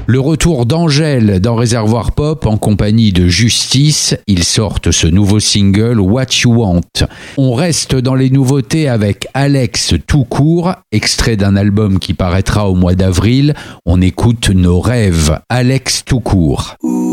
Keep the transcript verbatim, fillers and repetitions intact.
Le retour d'Angèle dans Réservoir Pop en compagnie de Justice. Ils sortent ce nouveau single What You Want. On reste dans les nouveautés avec Alex tout court, extrait d'un album qui paraîtra au mois d'avril. On écoute Nos rêves, Alex tout court.